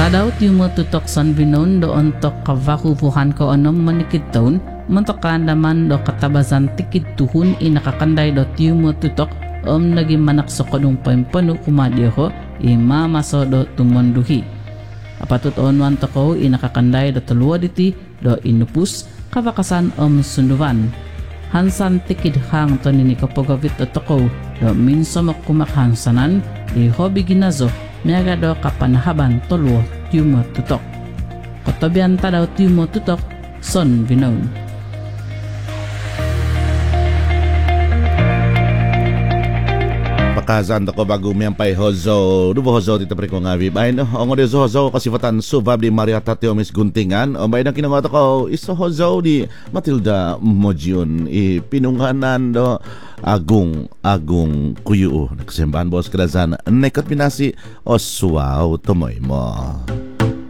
Tadaw ti mo tutok san binon do ontok kavakupuhan ko anom manikid taon mantokan naman do katabasan tikid tuhun inakakanday do ti mo tutok naging manak sa kodong paimpano kumadi ko imamaso do tumonduhi. Apatut onwan toko inakakanday do talua diti do inupus kavakasan sunduvan. Hansan tikid hang to nini kapagavit do toko do minso makumakhansanan di hobi ginazo miaga do kapanahaban toluo tiumo tutok. Kotobian tadaw tiumo tutok son binon. Pakazan ko bago miyang hozo dubo hozo dito pre ko nga bibay no ongo de hozo kasifatan subab di Mariata Tiomis Guntingan o may nang kinangoto ko iso hozo di Matilda Mojion pinunganan do agung kuyu nagsembahan bos kadazan nekat pinasi o suwaw tumoy mo.